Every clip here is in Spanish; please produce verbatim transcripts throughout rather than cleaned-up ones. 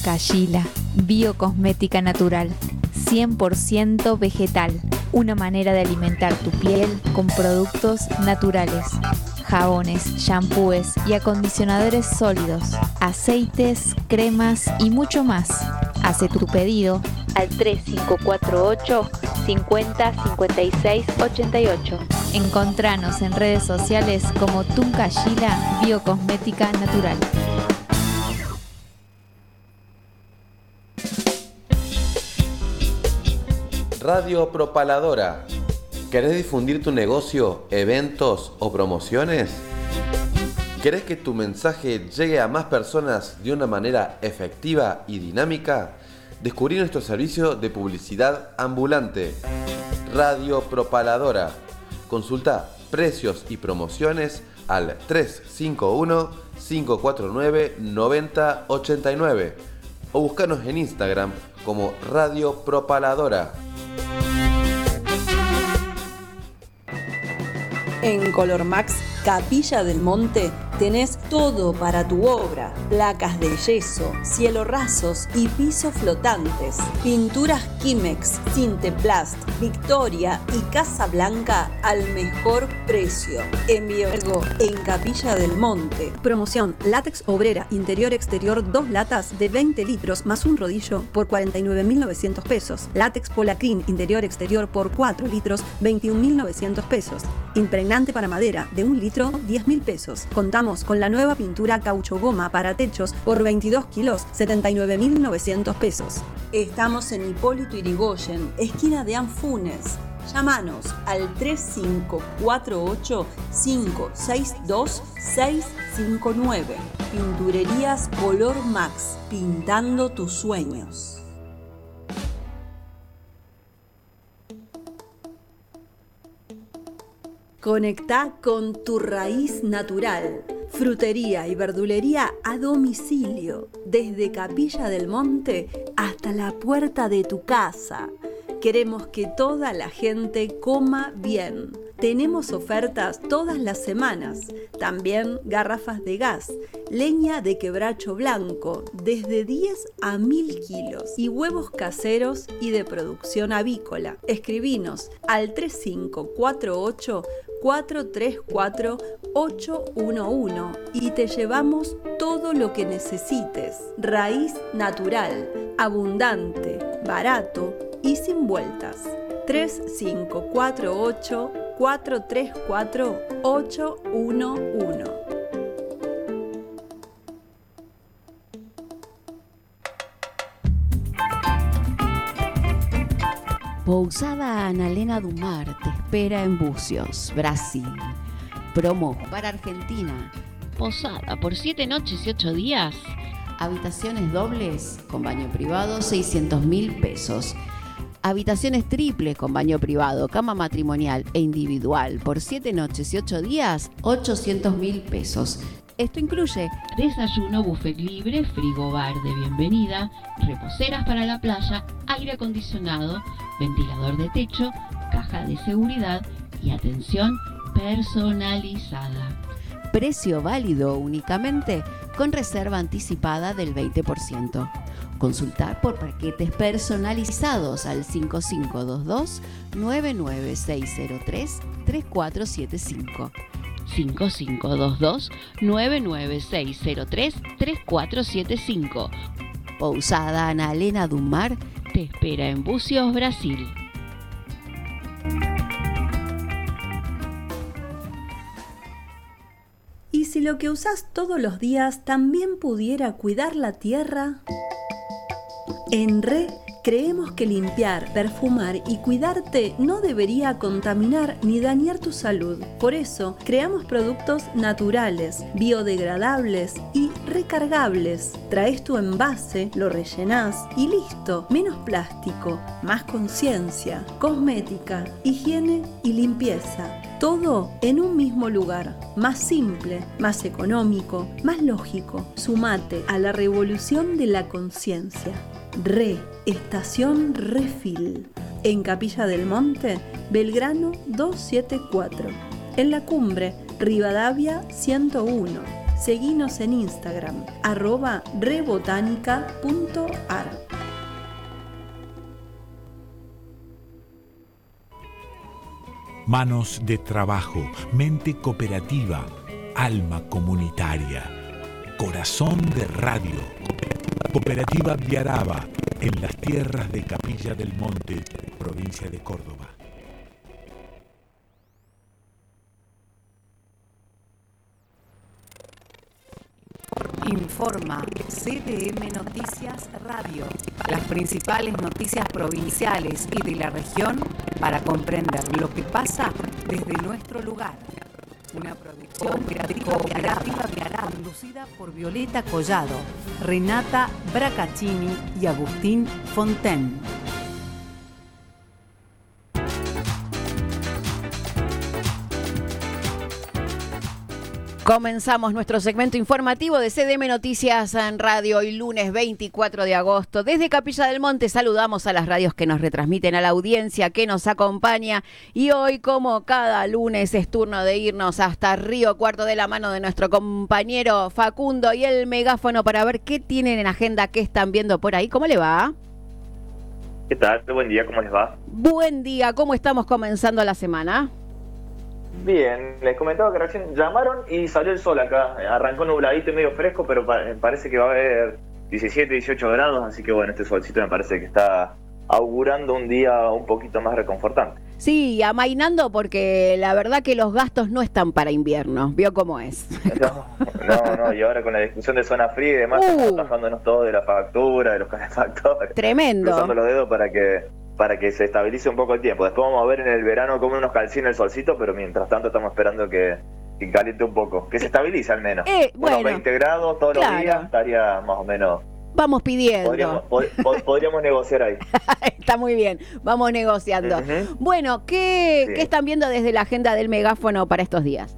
Tuncayila, biocosmética natural, cien por ciento vegetal, una manera de alimentar tu piel con productos naturales. Jabones, shampoos y acondicionadores sólidos, aceites, cremas y mucho más. Hace tu pedido al tres cinco cuatro ocho, cincuenta, cincuenta y seis, ochenta y ocho. Encontranos en redes sociales como Tuncayila Biocosmética Natural. Radio Propaladora. ¿Querés difundir tu negocio, eventos o promociones? ¿Querés que tu mensaje llegue a más personas de una manera efectiva y dinámica? Descubrí nuestro servicio de publicidad ambulante, Radio Propaladora. Consulta precios y promociones al tres cinco uno, cinco cuatro nueve, nueve cero ocho nueve o búscanos en Instagram como Radio Propaladora. En Colormax Capilla del Monte tenés todo para tu obra: placas de yeso, cielorrasos y pisos flotantes, pinturas Kimex, Cinteplast, Victoria y Casablanca al mejor precio. Envío en Capilla del Monte. Promoción: látex obrera interior-exterior, dos latas de veinte litros más un rodillo por cuarenta y nueve mil novecientos pesos. Látex Polacrin interior-exterior por cuatro litros, veintiún mil novecientos pesos. Impregnante para madera de un litro, diez mil pesos. Contamos con la nueva pintura caucho goma para techos por veintidós kilos, setenta y nueve mil novecientos pesos. Estamos en Hipólito Yrigoyen, esquina de Anfunes. Llámanos al tres cinco cuatro ocho, cinco seis dos, seis cinco nueve. Pinturerías Color Max, pintando tus sueños. Conectá con tu raíz natural. Frutería y verdulería a domicilio, desde Capilla del Monte hasta la puerta de tu casa. Queremos que toda la gente coma bien. Tenemos ofertas todas las semanas. También garrafas de gas, leña de quebracho blanco, desde diez a mil kilos, y huevos caseros y de producción avícola. Escribinos al tres cinco cuatro ocho, cuatro tres cuatro, ocho uno uno y te llevamos todo lo que necesites. Raíz natural, abundante, barato y sin vueltas. tres cinco cuatro ocho, cuatro tres cuatro, ocho uno uno. Pousada Analena Dumar te espera en Bucios, Brasil. Promo para Argentina. Posada por siete noches y ocho días. Habitaciones dobles con baño privado, seiscientos mil pesos. Habitaciones triples con baño privado, cama matrimonial e individual por siete noches y ocho días, ochocientos mil pesos. Esto incluye desayuno, buffet libre, frigobar de bienvenida, reposeras para la playa, aire acondicionado, ventilador de techo, caja de seguridad y atención personalizada. Precio válido únicamente con reserva anticipada del veinte por ciento. Consultar por paquetes personalizados al cinco cinco dos dos, nueve nueve seis cero tres, tres cuatro siete cinco. cinco cinco dos dos, nueve nueve seis cero tres, tres cuatro siete cinco. Pousada Analena Dumar te espera en Bucios, Brasil. ¿Y si lo que usás todos los días también pudiera cuidar la tierra? En R E creemos que limpiar, perfumar y cuidarte no debería contaminar ni dañar tu salud. Por eso, creamos productos naturales, biodegradables y recargables. Traes tu envase, lo rellenás y listo. Menos plástico, más conciencia, cosmética, higiene y limpieza. Todo en un mismo lugar. Más simple, más económico, más lógico. Sumate a la revolución de la conciencia. R E Estación Refil, en Capilla del Monte, Belgrano doscientos setenta y cuatro, en La Cumbre, Rivadavia ciento uno, Seguinos en Instagram, arroba rebotánica punto ar. Manos de trabajo, mente cooperativa, alma comunitaria, corazón de radio. Cooperativa Viaraba, en las tierras de Capilla del Monte, provincia de Córdoba. Informa C D M Noticias Radio. Las principales noticias provinciales y de la región para comprender lo que pasa desde nuestro lugar. Una producción cooperativa conducida por Violeta Collado, Renata Bracaccini y Agustín Fontaine. Comenzamos nuestro segmento informativo de C D M Noticias en Radio hoy lunes veinticuatro de agosto. Desde Capilla del Monte saludamos a las radios que nos retransmiten, a la audiencia que nos acompaña. Y hoy, como cada lunes, es turno de irnos hasta Río Cuarto de la mano de nuestro compañero Facundo y el megáfono para ver qué tienen en agenda, qué están viendo por ahí. ¿Cómo le va? ¿Qué tal? Buen día, ¿cómo les va? Buen día, ¿cómo estamos comenzando la semana? Bien, les comentaba que recién llamaron y salió el sol acá. Arrancó nubladito y medio fresco, pero pa- parece que va a haber diecisiete, dieciocho grados, así que bueno, este solcito me parece que está augurando un día un poquito más reconfortante. Sí, amainando porque la verdad que los gastos no están para invierno. ¿Vio cómo es? No, no, no, y ahora con la discusión de zona fría y demás, Uh. estamos tajándonos todo de la factura, de los calefactores. Tremendo. Cruzando los dedos para que para que se estabilice un poco el tiempo. Después vamos a ver en el verano cómo nos calcina el solcito, pero mientras tanto estamos esperando que, que caliente un poco, que se estabilice al menos. Eh, Unos bueno, veinte grados todos claro. los días estaría más o menos. Vamos pidiendo. Podríamos, pod- pod- podríamos negociar ahí. Está muy bien, vamos negociando. Ujú. Bueno, ¿qué, Sí. ¿qué están viendo desde la agenda del megáfono para estos días?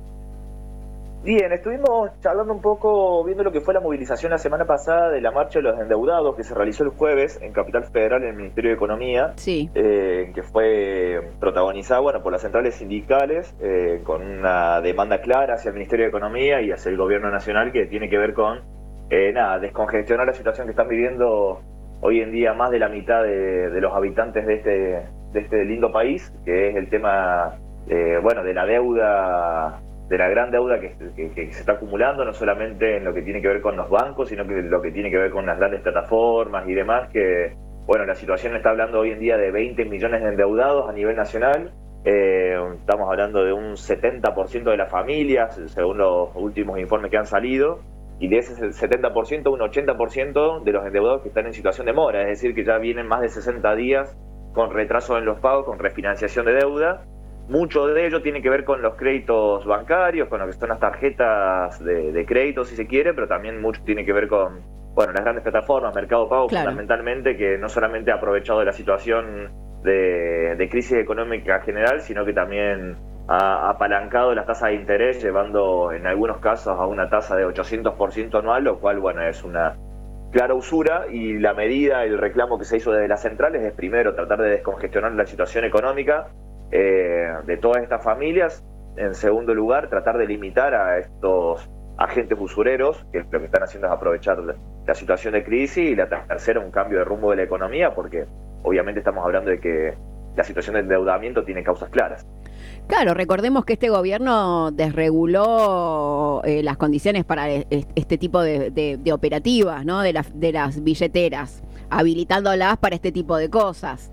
Bien, estuvimos charlando un poco, viendo lo que fue la movilización la semana pasada de la marcha de los endeudados que se realizó el jueves en Capital Federal en el Ministerio de Economía, Sí. eh, que fue protagonizada bueno, por las centrales sindicales, eh, con una demanda clara hacia el Ministerio de Economía y hacia el Gobierno Nacional que tiene que ver con eh, nada, descongestionar la situación que están viviendo hoy en día más de la mitad de, de los habitantes de este, de este lindo país, que es el tema eh, bueno, de la deuda, de la gran deuda que, que, que se está acumulando, no solamente en lo que tiene que ver con los bancos, sino que lo que tiene que ver con las grandes plataformas y demás, que bueno, la situación está hablando hoy en día de veinte millones de endeudados a nivel nacional. Eh, estamos hablando de un setenta por ciento de las familias, según los últimos informes que han salido, y de ese setenta por ciento, un ochenta por ciento de los endeudados que están en situación de mora, es decir, que ya vienen más de sesenta días con retraso en los pagos, con refinanciación de deuda. Mucho de ello tiene que ver con los créditos bancarios, con lo que son las tarjetas de, de crédito, si se quiere, pero también mucho tiene que ver con bueno, las grandes plataformas, Mercado Pago, Claro. fundamentalmente, que no solamente ha aprovechado de la situación de, de crisis económica general, sino que también ha apalancado las tasas de interés, llevando en algunos casos a una tasa de ochocientos por ciento anual, lo cual bueno es una clara usura, y la medida, el reclamo que se hizo desde las centrales es primero tratar de descongestionar la situación económica eh, de todas estas familias. En segundo lugar, tratar de limitar a estos agentes usureros, que lo que están haciendo es aprovechar la situación de crisis. Y la tercera, un cambio de rumbo de la economía, porque obviamente estamos hablando de que la situación de endeudamiento tiene causas claras. Claro, recordemos que este gobierno desreguló eh, las condiciones para e- este tipo de, de- de operativas, ¿no? De, las de las billeteras, habilitándolas para este tipo de cosas.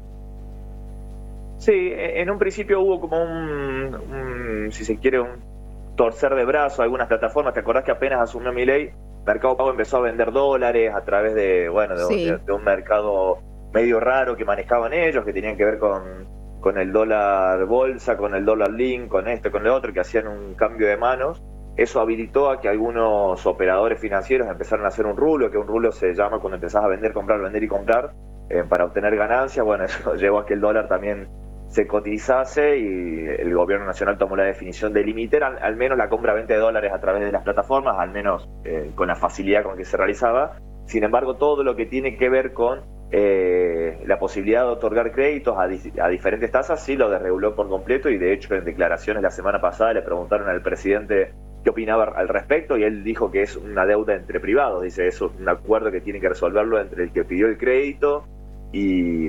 Sí, en un principio hubo como un, un, si se quiere, un torcer de brazo a algunas plataformas. ¿Te acordás que apenas asumió Milei, Mercado Pago empezó a vender dólares a través de, bueno, de, Sí. de, de un mercado medio raro que manejaban ellos, que tenían que ver con, con el dólar bolsa, con el dólar link, con esto, con lo otro, que hacían un cambio de manos. Eso habilitó a que algunos operadores financieros empezaron a hacer un rulo, que un rulo se llama cuando empezás a vender, comprar, vender y comprar eh, para obtener ganancias. Bueno, eso llevó a que el dólar también se cotizase, y el gobierno nacional tomó la definición de limitar al, al menos la compra-venta de dólares a través de las plataformas, al menos eh, con la facilidad con que se realizaba. Sin embargo, todo lo que tiene que ver con eh, la posibilidad de otorgar créditos a, di- a diferentes tasas sí lo desreguló por completo, y de hecho en declaraciones la semana pasada le preguntaron al presidente qué opinaba al respecto, y él dijo que es una deuda entre privados. Dice, eso es un acuerdo que tiene que resolverlo entre el que pidió el crédito y,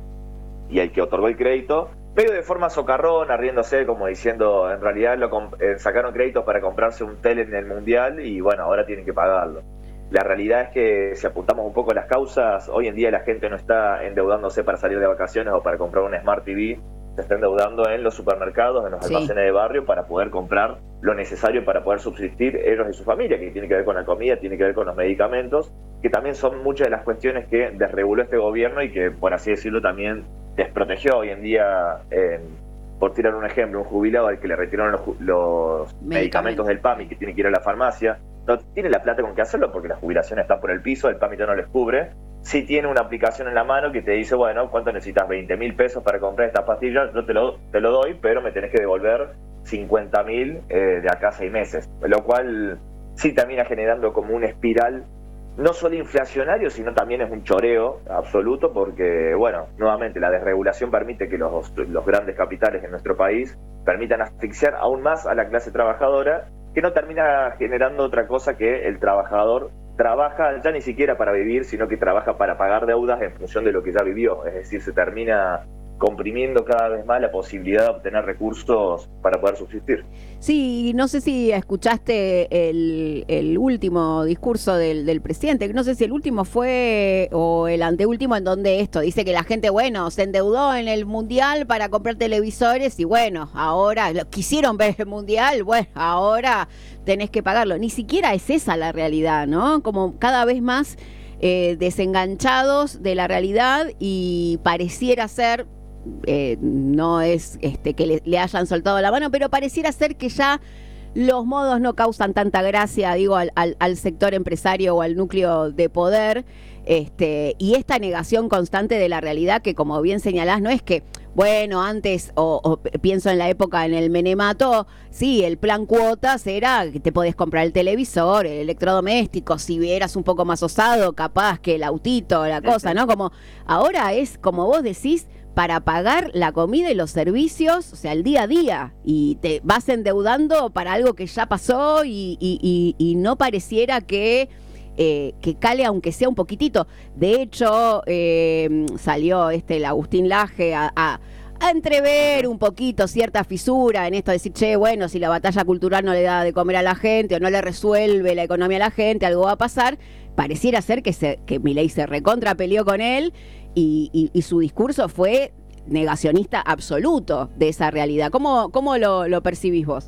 y el que otorgó el crédito, medio de forma socarrona, riéndose, como diciendo, en realidad lo eh, sacaron créditos para comprarse un tele en el Mundial y bueno, ahora tienen que pagarlo. La realidad es que si apuntamos un poco a las causas, hoy en día la gente no está endeudándose para salir de vacaciones o para comprar un Smart T V, se está endeudando en los supermercados, en los Sí. almacenes de barrio para poder comprar lo necesario para poder subsistir ellos y su familia, que tiene que ver con la comida, tiene que ver con los medicamentos, que también son muchas de las cuestiones que desreguló este gobierno y que, por así decirlo, también desprotegió hoy en día. Eh, por tirar un ejemplo, un jubilado al que le retiraron los, los medicamentos. medicamentos del PAMI, que tiene que ir a la farmacia, no tiene la plata con qué hacerlo porque las jubilaciones están por el piso, el PAMI ya no les cubre. Sí tiene una aplicación en la mano que te dice, bueno, ¿cuánto necesitas? veinte mil pesos para comprar estas pastillas, yo te lo, te lo doy, pero me tenés que devolver cincuenta mil eh, de acá a seis meses. Lo cual sí termina generando como una espiral, no solo inflacionario, sino también es un choreo absoluto, porque, bueno, nuevamente la desregulación permite que los, los grandes capitales en nuestro país permitan asfixiar aún más a la clase trabajadora, que no termina generando otra cosa que el trabajador trabaja ya ni siquiera para vivir, sino que trabaja para pagar deudas en función de lo que ya vivió. Es decir, se termina comprimiendo cada vez más la posibilidad de obtener recursos para poder subsistir. Sí, no sé si escuchaste el, el último discurso del, del presidente, no sé si el último fue o el anteúltimo, en donde esto dice que la gente, bueno, se endeudó en el Mundial para comprar televisores y bueno, ahora quisieron ver el Mundial, bueno, ahora tenés que pagarlo. Ni siquiera es esa la realidad, ¿no? Como cada vez más eh, desenganchados de la realidad y pareciera ser... Eh, no es este, que le, le hayan soltado la mano, pero pareciera ser que ya los modos no causan tanta gracia, digo, al, al, al sector empresario o al núcleo de poder, este, y esta negación constante de la realidad que, como bien señalás, no es que, bueno, antes, o, o pienso en la época en el menemato, sí, el plan cuotas era que te podés comprar el televisor, el electrodoméstico, si eras un poco más osado, capaz que el autito, la cosa, ¿no? Como ahora es, como vos decís, para pagar la comida y los servicios, o sea, el día a día, y te vas endeudando para algo que ya pasó y, y, y, y no pareciera que, eh, que cale aunque sea un poquitito. De hecho, eh, salió este el Agustín Laje a, a, a entrever un poquito cierta fisura en esto de decir, che, bueno, si la batalla cultural no le da de comer a la gente o no le resuelve la economía a la gente, algo va a pasar. Pareciera ser que, se, que Milei se recontra peleó con él y, y, y su discurso fue negacionista absoluto de esa realidad. ¿Cómo, cómo lo, lo percibís vos?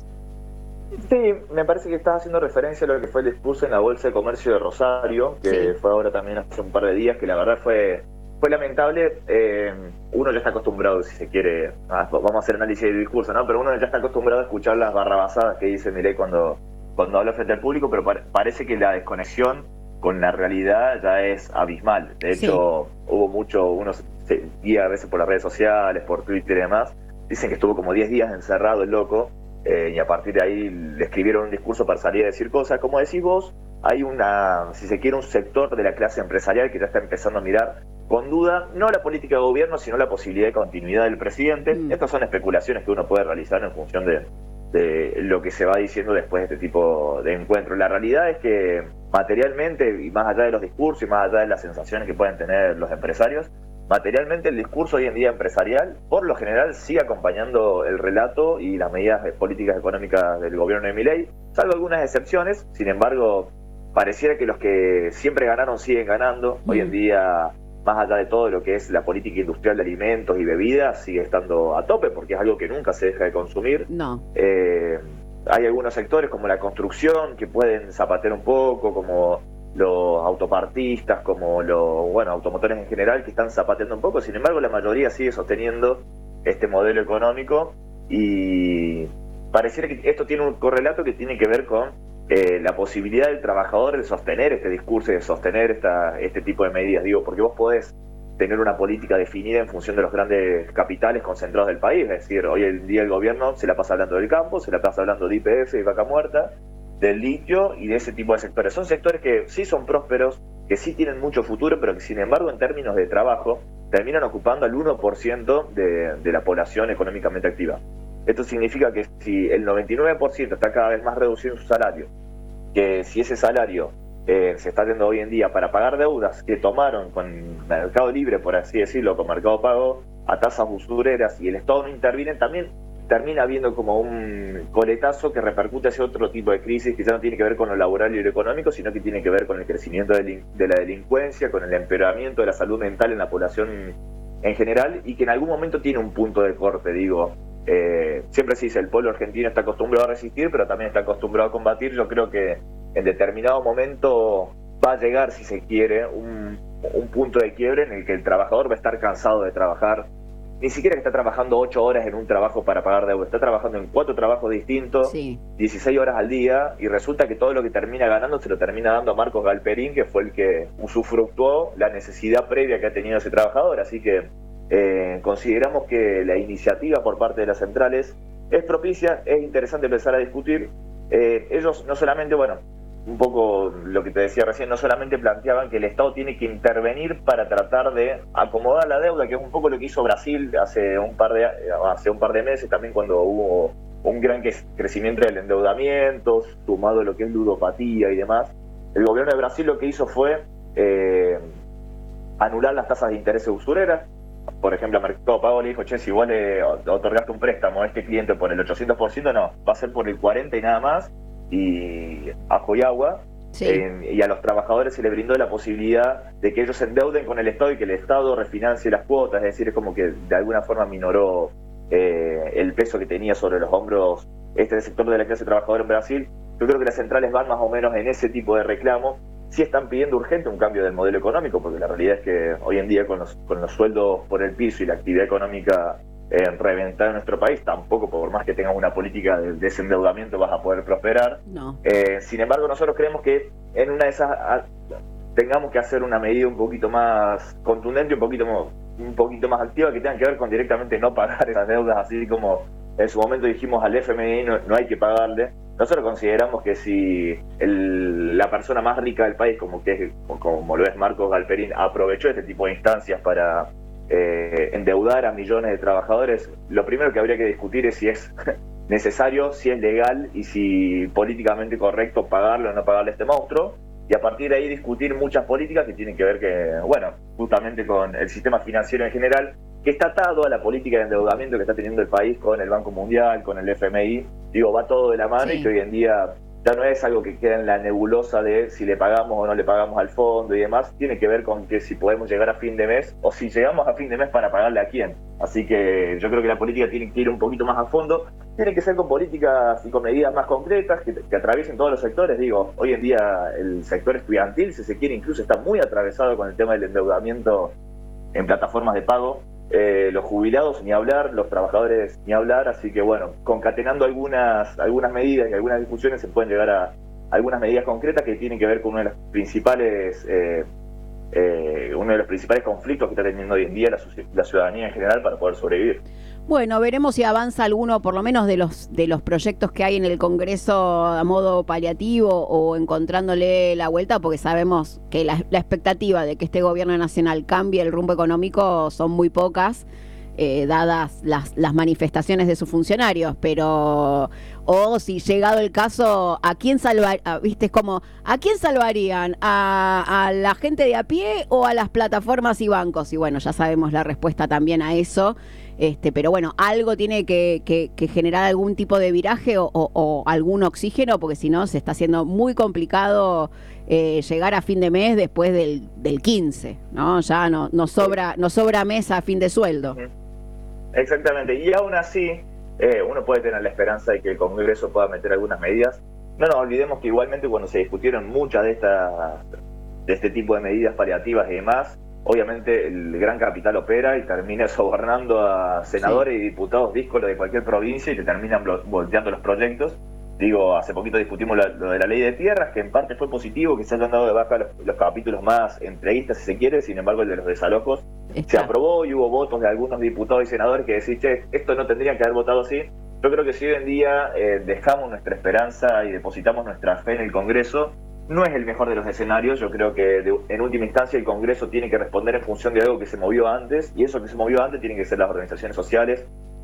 Sí, me parece que estás haciendo referencia a lo que fue el discurso en la Bolsa de Comercio de Rosario, que sí. Fue ahora también hace un par de días, que la verdad fue, fue lamentable. Eh, uno ya está acostumbrado, si se quiere, a, vamos a hacer análisis de discurso, ¿no? Pero uno ya está acostumbrado a escuchar las barrabasadas que dice Milei cuando, cuando habla frente al público, pero pa- parece que la desconexión con la realidad ya es abismal. De hecho, sí. Hubo mucho, uno se guía a veces por las redes sociales, por Twitter y demás, dicen que estuvo como diez días encerrado el loco, eh, y a partir de ahí le escribieron un discurso para salir a decir cosas. Como decís vos, hay una, si se quiere, un sector de la clase empresarial que ya está empezando a mirar con duda, no la política de gobierno, sino la posibilidad de continuidad del presidente. Mm. Estas son especulaciones que uno puede realizar en función de, de lo que se va diciendo después de este tipo de encuentros. La realidad es que materialmente, y más allá de los discursos y más allá de las sensaciones que pueden tener los empresarios, materialmente el discurso hoy en día empresarial, por lo general, sigue acompañando el relato y las medidas políticas económicas del gobierno de Milei, salvo algunas excepciones. Sin embargo, pareciera que los que siempre ganaron siguen ganando. Mm. Hoy en día, más allá de todo lo que es la política industrial de alimentos y bebidas, sigue estando a tope porque es algo que nunca se deja de consumir. No. Eh, hay algunos sectores como la construcción que pueden zapatear un poco, como los autopartistas, como los bueno automotores en general, que están zapateando un poco. Sin embargo, la mayoría sigue sosteniendo este modelo económico y pareciera que esto tiene un correlato que tiene que ver con eh, la posibilidad del trabajador de sostener este discurso y de sostener esta, este tipo de medidas. Digo, porque vos podés tener una política definida en función de los grandes capitales concentrados del país. Es decir, hoy en día el gobierno se la pasa hablando del campo, se la pasa hablando de I P F y vaca muerta, del litio y de ese tipo de sectores. Son sectores que sí son prósperos, que sí tienen mucho futuro, pero que sin embargo en términos de trabajo terminan ocupando al uno por ciento de, de la población económicamente activa. Esto significa que si el noventa y nueve por ciento está cada vez más reducido en su salario, que si ese salario eh, se está dando hoy en día para pagar deudas que tomaron con Mercado Libre, por así decirlo, con Mercado Pago, a tasas usureras, y el Estado no interviene, también termina habiendo como un coletazo que repercute hacia otro tipo de crisis que ya no tiene que ver con lo laboral y lo económico, sino que tiene que ver con el crecimiento de la delincuencia, con el empeoramiento de la salud mental en la población en general, y que en algún momento tiene un punto de corte. Digo, eh, siempre se dice, el pueblo argentino está acostumbrado a resistir, pero también está acostumbrado a combatir. Yo creo que en determinado momento va a llegar, si se quiere, un, un punto de quiebre en el que el trabajador va a estar cansado de trabajar. Ni siquiera que está trabajando ocho horas en un trabajo para pagar deuda, está trabajando en cuatro trabajos distintos, sí. dieciséis horas al día, y resulta que todo lo que termina ganando se lo termina dando a Marcos Galperín, que fue el que usufructuó la necesidad previa que ha tenido ese trabajador. Así que eh, consideramos que la iniciativa por parte de las centrales es propicia, es interesante empezar a discutir. Eh, ellos no solamente, bueno, un poco lo que te decía recién, no solamente planteaban que el Estado tiene que intervenir para tratar de acomodar la deuda, que es un poco lo que hizo Brasil hace un par de hace un par de meses, también cuando hubo un gran crecimiento del endeudamiento, sumado a lo que es ludopatía y demás. El gobierno de Brasil lo que hizo fue eh, anular las tasas de interés usureras. Por ejemplo, a Mercado Pago le dijo, che, si vos le otorgaste un préstamo a este cliente por el ochocientos por ciento, no, va a ser por el cuarenta por ciento y nada más, y ajo y agua. Sí. Eh, y a los trabajadores se les brindó la posibilidad de que ellos se endeuden con el Estado y que el Estado refinancie las cuotas. Es decir, es como que de alguna forma minoró eh, el peso que tenía sobre los hombros este sector de la clase trabajadora en Brasil. Yo creo que las centrales van más o menos en ese tipo de reclamo. Sí están pidiendo urgente un cambio del modelo económico, porque la realidad es que hoy en día con los, con los sueldos por el piso y la actividad económica eh, reventada en nuestro país, tampoco, por más que tengas una política de desendeudamiento, vas a poder prosperar. No. Eh, sin embargo, nosotros creemos que en una de esas a, tengamos que hacer una medida un poquito más contundente, un poquito, un poquito más activa, que tenga que ver con directamente no pagar esas deudas, así como en su momento dijimos al F M I no, no hay que pagarle. Nosotros consideramos que si el, la persona más rica del país, como, que es, como lo es Marcos Galperín, aprovechó este tipo de instancias para eh, endeudar a millones de trabajadores, lo primero que habría que discutir es si es necesario, si es legal y si políticamente correcto pagarle o no pagarle a este monstruo, y a partir de ahí discutir muchas políticas que tienen que ver que, bueno, justamente con el sistema financiero en general, que está atado a la política de endeudamiento que está teniendo el país con el Banco Mundial, con el F M I. Digo, va todo de la mano. Sí. Y que hoy en día ya no es algo que queda en la nebulosa de si le pagamos o no le pagamos al fondo y demás. Tiene que ver con que si podemos llegar a fin de mes o si llegamos a fin de mes para pagarle a quién. Así que yo creo que la política tiene que ir un poquito más a fondo. Tiene que ser con políticas y con medidas más concretas que, que atraviesen todos los sectores. Digo, hoy en día el sector estudiantil, si se quiere, incluso está muy atravesado con el tema del endeudamiento en plataformas de pago. Eh, los jubilados ni hablar, los trabajadores ni hablar, así que bueno, concatenando algunas algunas medidas y algunas discusiones se pueden llegar a algunas medidas concretas que tienen que ver con uno de los principales eh, eh, uno de los principales conflictos que está teniendo hoy en día la, la ciudadanía en general para poder sobrevivir. Bueno, veremos si avanza alguno, por lo menos de los de los proyectos que hay en el Congreso a modo paliativo o encontrándole la vuelta, porque sabemos que la, la expectativa de que este gobierno nacional cambie el rumbo económico son muy pocas, eh, dadas las, las manifestaciones de sus funcionarios, pero o si llegado el caso, ¿a quién salvar? ¿Viste? Es como, ¿a quién salvarían? ¿A, a la gente de a pie o a las plataformas y bancos? Y bueno, ya sabemos la respuesta también a eso. Este, pero bueno, algo tiene que, que, que generar algún tipo de viraje o, o, o algún oxígeno, porque si no se está haciendo muy complicado eh, llegar a fin de mes después del, del quince, ¿no? Ya no, no sobra, no sobra mes a fin de sueldo. Exactamente, y aún así eh, uno puede tener la esperanza de que el Congreso pueda meter algunas medidas. No nos olvidemos que igualmente cuando se discutieron muchas de estas de este tipo de medidas paliativas y demás, obviamente el gran capital opera y termina sobornando a senadores sí. y diputados díscolos de cualquier provincia y te terminan volteando los proyectos. Digo, hace poquito discutimos la, lo de la ley de tierras, que en parte fue positivo que se hayan dado de baja los, los capítulos más entreguistas, si se quiere. Sin embargo, el de los desalojos Está. se aprobó y hubo votos de algunos diputados y senadores que decían, che, esto no tendrían que haber votado así. Yo creo que si hoy en día eh, dejamos nuestra esperanza y depositamos nuestra fe en el Congreso, no es el mejor de los escenarios. Yo creo que de, en última instancia el Congreso tiene que responder en función de algo que se movió antes, y eso que se movió antes tienen que ser las organizaciones sociales,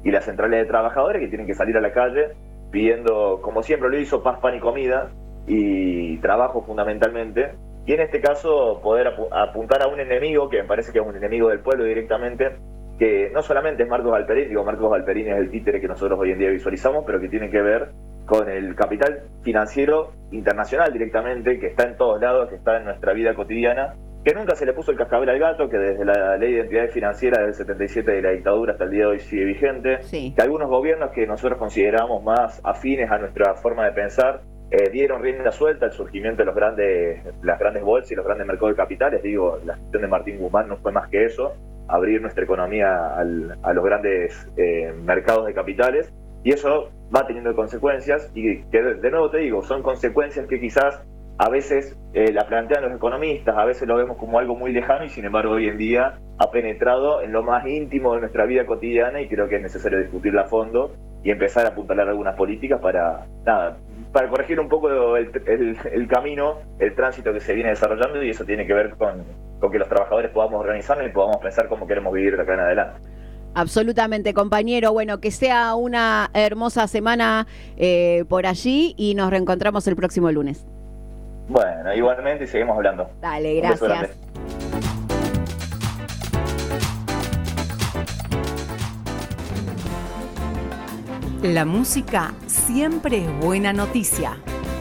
y las centrales de trabajadores que tienen que salir a la calle pidiendo, como siempre lo hizo, paz, pan y comida y trabajo fundamentalmente, y en este caso poder ap- apuntar a un enemigo que me parece que es un enemigo del pueblo directamente, que no solamente es Marcos Galperín, digo, Marcos Galperín es el títere que nosotros hoy en día visualizamos, pero que tiene que ver con el capital financiero internacional directamente, que está en todos lados, que está en nuestra vida cotidiana, que nunca se le puso el cascabel al gato, que desde la ley de identidades financieras del setenta y siete de la dictadura hasta el día de hoy sigue vigente, Sí. que algunos gobiernos que nosotros consideramos más afines a nuestra forma de pensar, eh, dieron rienda suelta al surgimiento de los grandes, las grandes bolsas y los grandes mercados de capitales. Digo, la gestión de Martín Guzmán no fue más que eso, abrir nuestra economía al, a los grandes eh, mercados de capitales, y eso va teniendo consecuencias, y que de nuevo te digo, son consecuencias que quizás a veces eh, la plantean los economistas, a veces lo vemos como algo muy lejano, y sin embargo hoy en día ha penetrado en lo más íntimo de nuestra vida cotidiana, y creo que es necesario discutirla a fondo y empezar a apuntalar algunas políticas para, nada, para corregir un poco el, el, el camino, el tránsito que se viene desarrollando, y eso tiene que ver con, con que los trabajadores podamos organizarnos y podamos pensar cómo queremos vivir de acá en adelante. Absolutamente, compañero. Bueno, que sea una hermosa semana eh, por allí y nos reencontramos el próximo lunes. Bueno, igualmente, y seguimos hablando. Dale, Un beso gracias. grande. La música siempre es buena noticia.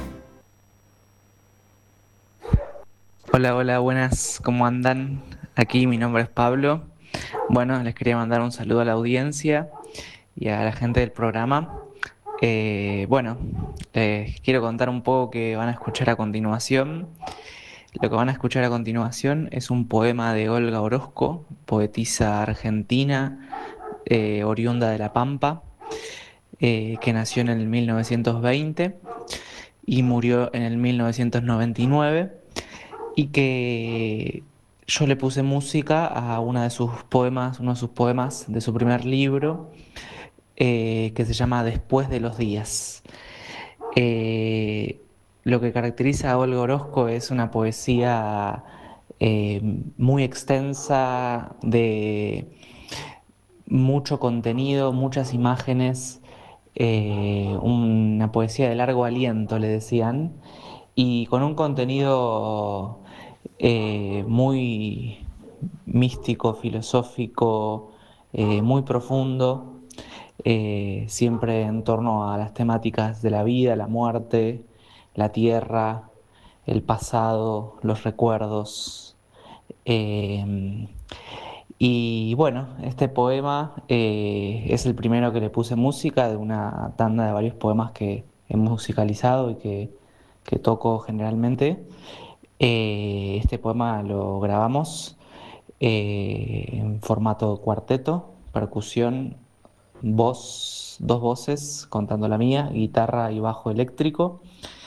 Hola, hola, buenas, ¿cómo andan? Aquí mi nombre es Pablo. Bueno, les quería mandar un saludo a la audiencia y a la gente del programa. Eh, bueno, les quiero contar un poco que van a escuchar a continuación. Lo que van a escuchar a continuación es un poema de Olga Orozco, poetisa argentina, eh, oriunda de La Pampa, eh, que nació en el mil novecientos veinte y murió en el mil novecientos noventa y nueve, y que yo le puse música a una de sus poemas, uno de sus poemas de su primer libro, eh, que se llama Después de los días. Eh, lo que caracteriza a Olga Orozco es una poesía eh, muy extensa, de mucho contenido, muchas imágenes, eh, una poesía de largo aliento, le decían, y con un contenido eh, muy místico, filosófico, eh, muy profundo, eh, siempre en torno a las temáticas de la vida, la muerte, la tierra, el pasado, los recuerdos. Eh, y bueno, este poema eh, es el primero que le puse música de una tanda de varios poemas que he musicalizado y que, que toco generalmente. Eh, este poema lo grabamos eh, en formato cuarteto, percusión, voz, dos voces, contando la mía, guitarra y bajo eléctrico.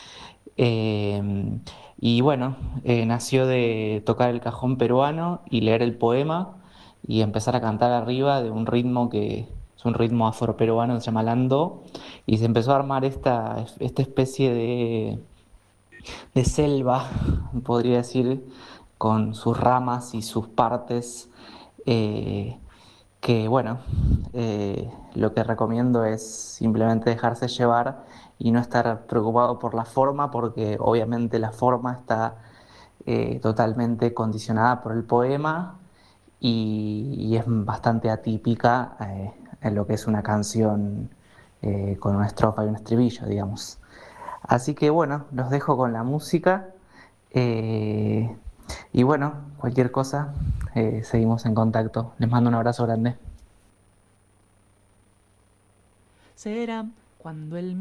Eh, y bueno, eh, nació de tocar el cajón peruano y leer el poema y empezar a cantar arriba de un ritmo que es un ritmo afroperuano que se llama landó, y se empezó a armar esta, esta especie de, de selva, podría decir, con sus ramas y sus partes, eh, que bueno, eh, lo que recomiendo es simplemente dejarse llevar y no estar preocupado por la forma, porque obviamente la forma está eh, totalmente condicionada por el poema, y, y es bastante atípica eh, en lo que es una canción eh, con una estrofa y un estribillo, digamos. Así que bueno, los dejo con la música. Eh, y bueno, cualquier cosa, eh, seguimos en contacto. Les mando un abrazo grande. Será cuando el